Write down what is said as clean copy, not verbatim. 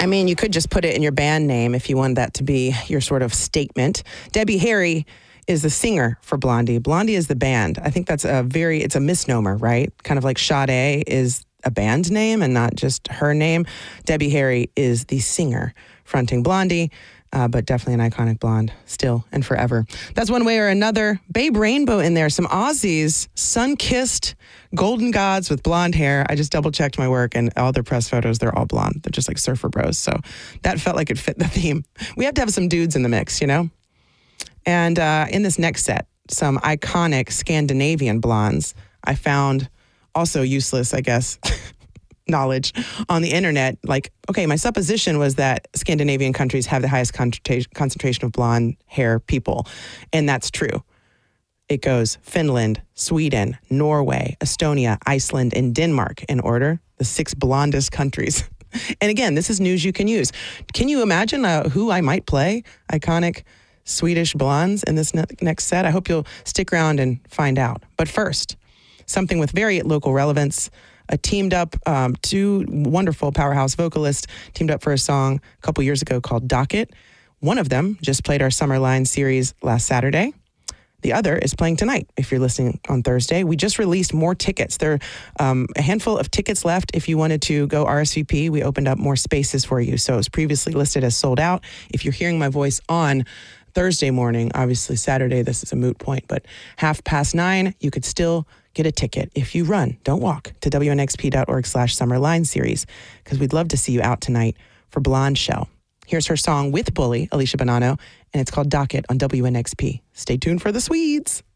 I mean, you could just put it in your band name if you want that to be your sort of statement. Debbie Harry is the singer for Blondie. Blondie is the band. I think that's it's a misnomer, right? Kind of like Sade is a band name and not just her name. Debbie Harry is the singer fronting Blondie, but definitely an iconic blonde still and forever. That's one way or another. Babe Rainbow in there, some Aussies, sun-kissed golden gods with blonde hair. I just double-checked my work, and all their press photos, they're all blonde. They're just like surfer bros, so that felt like it fit the theme. We have to have some dudes in the mix, you know? And in this next set, some iconic Scandinavian blondes I found, also useless, I guess, knowledge on the internet. Like, okay, my supposition was that Scandinavian countries have the highest concentration of blonde hair people, and that's true. It goes Finland, Sweden, Norway, Estonia, Iceland, and Denmark in order, the 6 blondest countries. And again, this is news you can use. Can you imagine who I might play? Iconic Swedish blondes in this next set? I hope you'll stick around and find out. But first, something with very local relevance. Teamed up, 2 wonderful powerhouse vocalists teamed up for a song a couple years ago called Docket. One of them just played our Summer Line series last Saturday. The other is playing tonight, if you're listening on Thursday. We just released more tickets. There are a handful of tickets left. If you wanted to go RSVP, we opened up more spaces for you. So it was previously listed as sold out. If you're hearing my voice on Thursday morning, obviously Saturday, this is a moot point, but 9:30, you could still get a ticket if you run. Don't walk to WNXP.org/Summerline series, because we'd love to see you out tonight for Blonde Shell. Here's her song with Bully, Alicia Bonanno, and it's called Docket on WNXP. Stay tuned for the Swedes.